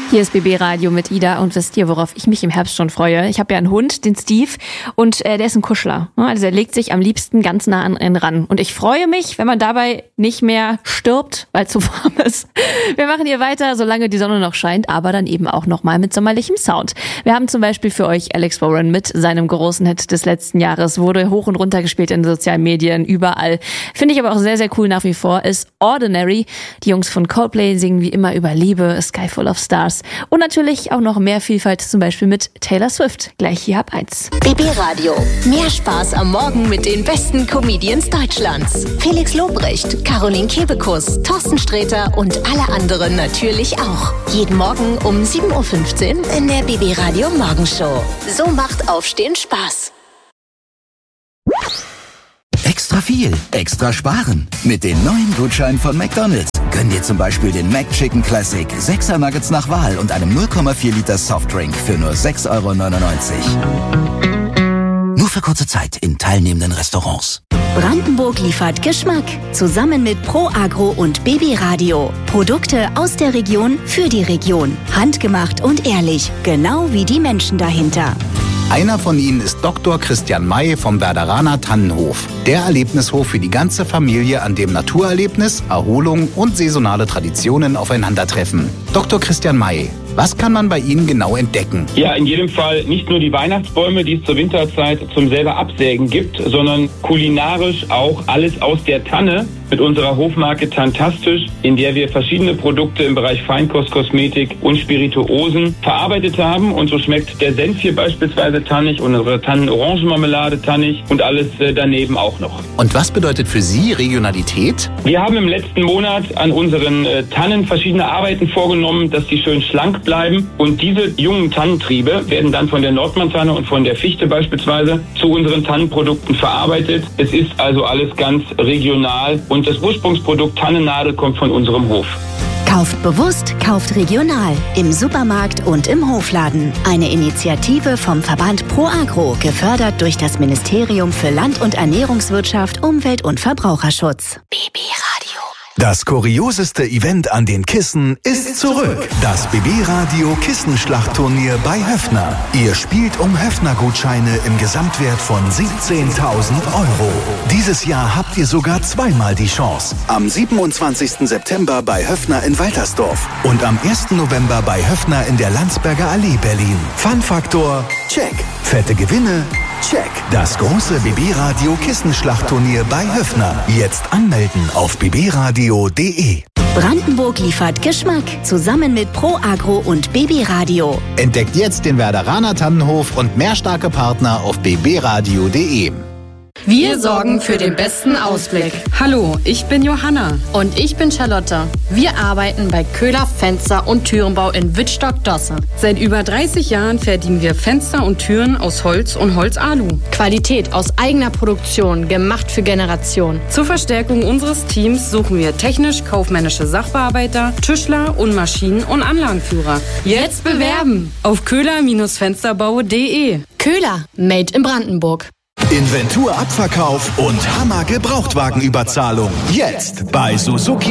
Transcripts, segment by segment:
Hier ist BB Radio mit Ida und wisst ihr, worauf ich mich im Herbst schon freue? Ich habe ja einen Hund, den Steve, und der ist ein Kuschler. Also er legt sich am liebsten ganz nah an einen ran. Und ich freue mich, wenn man dabei nicht mehr stirbt, weil es zu warm ist. Wir machen hier weiter, solange die Sonne noch scheint, aber dann eben auch nochmal mit sommerlichem Sound. Wir haben zum Beispiel für euch Alex Warren mit seinem großen Hit des letzten Jahres, wurde hoch und runter gespielt in den sozialen Medien, überall. Finde ich aber auch sehr, sehr cool nach wie vor, ist Ordinary. Die Jungs von Coldplay singen wie immer über Liebe, A Sky Full of Stars. Und natürlich auch noch mehr Vielfalt, zum Beispiel mit Taylor Swift. Gleich hier ab 1. BB Radio. Mehr Spaß am Morgen mit den besten Comedians Deutschlands. Felix Lobrecht, Caroline Kebekus, Thorsten Sträter und alle anderen natürlich auch. Jeden Morgen um 7.15 Uhr in der BB Radio Morgenshow. So macht Aufstehen Spaß. Extra viel, extra sparen. Mit den neuen Gutscheinen von McDonald's. Gönn dir zum Beispiel den McChicken Classic, 6er Nuggets nach Wahl und einem 0,4 Liter Softdrink für nur 6,99 €. Nur für kurze Zeit in teilnehmenden Restaurants. Brandenburg liefert Geschmack. Zusammen mit Pro Agro und BB Radio. Produkte aus der Region für die Region. Handgemacht und ehrlich. Genau wie die Menschen dahinter. Einer von ihnen ist Dr. Christian May vom Werderaner Tannenhof. Der Erlebnishof für die ganze Familie, an dem Naturerlebnis, Erholung und saisonale Traditionen aufeinandertreffen. Dr. Christian May, was kann man bei Ihnen genau entdecken? Ja, in jedem Fall nicht nur die Weihnachtsbäume, die es zur Winterzeit zum selber Absägen gibt, sondern kulinarisch auch alles aus der Tanne mit unserer Hofmarke Tantastisch, in der wir verschiedene Produkte im Bereich Feinkost, Kosmetik und Spirituosen verarbeitet haben. Und so schmeckt der Senf hier beispielsweise tannig und unsere Tannen-Orangenmarmelade tannig und alles daneben auch noch. Und was bedeutet für Sie Regionalität? Wir haben im letzten Monat an unseren Tannen verschiedene Arbeiten vorgenommen, dass die schön schlank bleiben. Und diese jungen Tannentriebe werden dann von der Nordmantanne und von der Fichte beispielsweise zu unseren Tannenprodukten verarbeitet. Es ist also alles ganz regional und das Ursprungsprodukt Tannennadel kommt von unserem Hof. Kauft bewusst, kauft regional. Im Supermarkt und im Hofladen. Eine Initiative vom Verband Pro Agro, gefördert durch das Ministerium für Land- und Ernährungswirtschaft, Umwelt- und Verbraucherschutz. BB Radio. Das kurioseste Event an den Kissen ist zurück. Das BB Radio Kissenschlachtturnier bei Höffner. Ihr spielt um Höffner-Gutscheine im Gesamtwert von 17.000 €. Dieses Jahr habt ihr sogar zweimal die Chance. Am 27. September bei Höffner in Waltersdorf und am 1. November bei Höffner in der Landsberger Allee Berlin. Fun-Faktor, check. Fette Gewinne, check. Das große BB Radio Kissenschlachtturnier bei Höffner. Jetzt anmelden auf bbradio.de. Brandenburg liefert Geschmack. Zusammen mit Pro Agro und BB Radio. Entdeckt jetzt den Werderaner Tannenhof und mehr starke Partner auf bbradio.de. Wir sorgen für den besten Ausblick. Hallo, ich bin Johanna. Und ich bin Charlotte. Wir arbeiten bei Köhler Fenster- und Türenbau in Wittstock-Dosse. Seit über 30 Jahren fertigen wir Fenster und Türen aus Holz und Holzalu. Qualität aus eigener Produktion, gemacht für Generationen. Zur Verstärkung unseres Teams suchen wir technisch-kaufmännische Sachbearbeiter, Tischler und Maschinen- und Anlagenführer. Jetzt bewerben auf köhler-fensterbau.de. Köhler, made in Brandenburg. Inventurabverkauf und Hammer-Gebrauchtwagenüberzahlung. Jetzt bei Suzuki.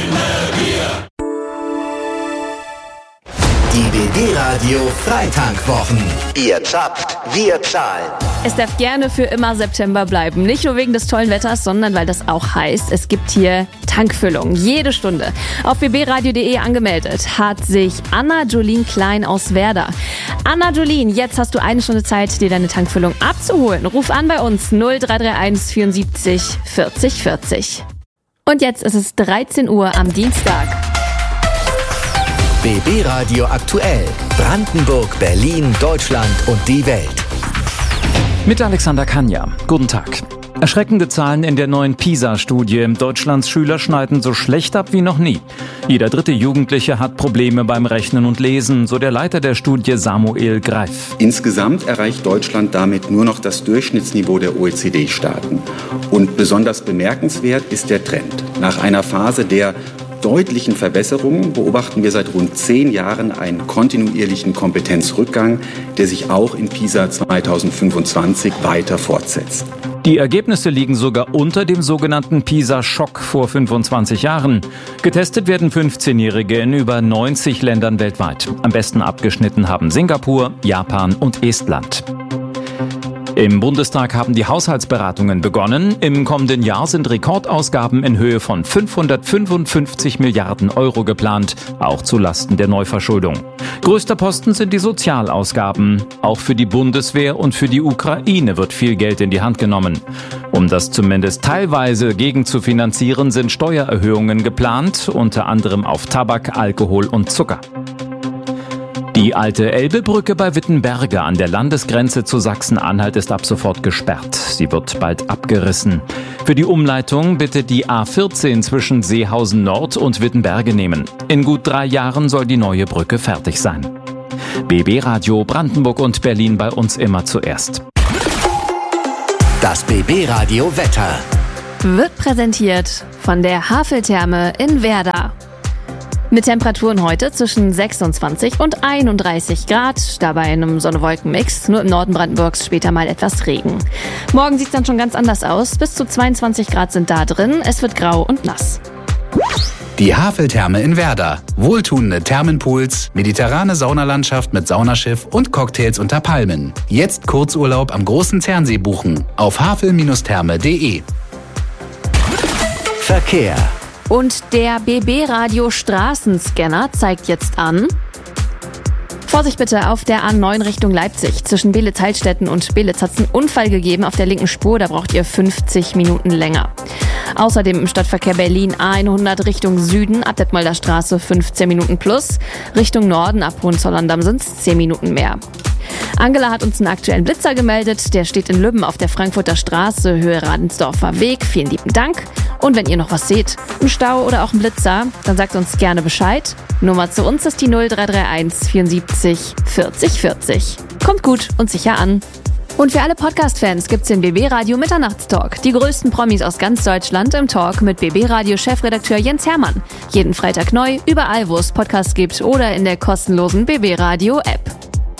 Die BB Radio Freitankwwochen. Ihr zapft, wir zahlen. Es darf gerne für immer September bleiben. Nicht nur wegen des tollen Wetters, sondern weil das auch heißt, es gibt hier Tankfüllung. Jede Stunde. Auf bbradio.de angemeldet hat sich Anna Jolien Klein aus Werder. Anna Jolien, jetzt hast du eine Stunde Zeit, dir deine Tankfüllung abzuholen. Ruf an bei uns 0331 74 40 40. Und jetzt ist es 13 Uhr am Dienstag. BB Radio aktuell. Brandenburg, Berlin, Deutschland und die Welt. Mit Alexander Kanja. Guten Tag. Erschreckende Zahlen in der neuen PISA-Studie. Deutschlands Schüler schneiden so schlecht ab wie noch nie. Jeder dritte Jugendliche hat Probleme beim Rechnen und Lesen, so der Leiter der Studie Samuel Greif. Insgesamt erreicht Deutschland damit nur noch das Durchschnittsniveau der OECD-Staaten. Und besonders bemerkenswert ist der Trend. Nach einer Phase der deutlichen Verbesserungen beobachten wir seit rund 10 Jahren einen kontinuierlichen Kompetenzrückgang, der sich auch in PISA 2025 weiter fortsetzt. Die Ergebnisse liegen sogar unter dem sogenannten PISA-Schock vor 25 Jahren. Getestet werden 15-Jährige in über 90 Ländern weltweit. Am besten abgeschnitten haben Singapur, Japan und Estland. Im Bundestag haben die Haushaltsberatungen begonnen. Im kommenden Jahr sind Rekordausgaben in Höhe von 555 Milliarden Euro geplant, auch zulasten der Neuverschuldung. Größter Posten sind die Sozialausgaben. Auch für die Bundeswehr und für die Ukraine wird viel Geld in die Hand genommen. Um das zumindest teilweise gegenzufinanzieren, sind Steuererhöhungen geplant, unter anderem auf Tabak, Alkohol und Zucker. Die alte Elbebrücke bei Wittenberge an der Landesgrenze zu Sachsen-Anhalt ist ab sofort gesperrt. Sie wird bald abgerissen. Für die Umleitung bitte die A14 zwischen Seehausen Nord und Wittenberge nehmen. In gut 3 Jahren soll die neue Brücke fertig sein. BB Radio Brandenburg und Berlin bei uns immer zuerst. Das BB Radio Wetter wird präsentiert von der Haveltherme in Werder. Mit Temperaturen heute zwischen 26 und 31 Grad, dabei in einem Sonne-Wolken-Mix. Nur im Norden Brandenburgs später mal etwas Regen. Morgen sieht es dann schon ganz anders aus. Bis zu 22 Grad sind da drin. Es wird grau und nass. Die Haveltherme in Werder. Wohltuende Thermenpools, mediterrane Saunalandschaft mit Saunaschiff und Cocktails unter Palmen. Jetzt Kurzurlaub am Großen Zernsee buchen. Auf havel-therme.de. Verkehr. Und der BB-Radio Straßenscanner zeigt jetzt an: Vorsicht bitte auf der A9 Richtung Leipzig. Zwischen Beelitz-Heilstätten und Beelitz hat es einen Unfall gegeben auf der linken Spur. Da braucht ihr 50 Minuten länger. Außerdem im Stadtverkehr Berlin A100 Richtung Süden ab Detmolder Straße 15 Minuten plus. Richtung Norden ab Hohenzollern-Damm sind es 10 Minuten mehr. Angela hat uns einen aktuellen Blitzer gemeldet. Der steht in Lübben auf der Frankfurter Straße, Höhe Radensdorfer Weg. Vielen lieben Dank. Und wenn ihr noch was seht, einen Stau oder auch einen Blitzer, dann sagt uns gerne Bescheid. Nummer zu uns ist die 0331 74 40 40. Kommt gut und sicher an. Und für alle Podcast-Fans gibt's den BB Radio Mitternachtstalk. Die größten Promis aus ganz Deutschland im Talk mit BB Radio Chefredakteur Jens Hermann. Jeden Freitag neu, überall wo es Podcasts gibt oder in der kostenlosen BB Radio App.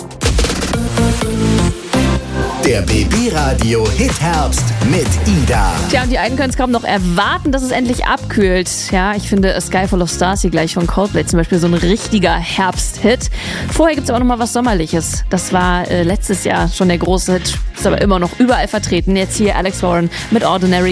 Der BB Radio Hit-Herbst mit Ida. Tja, und die einen können es kaum noch erwarten, dass es endlich abkühlt. Ja, ich finde A Sky Full of Stars hier gleich von Coldplay zum Beispiel so ein richtiger Herbsthit. Vorher gibt es aber noch mal was Sommerliches. Das war letztes Jahr schon der große Hit, ist aber immer noch überall vertreten. Jetzt hier Alex Warren mit Ordinary.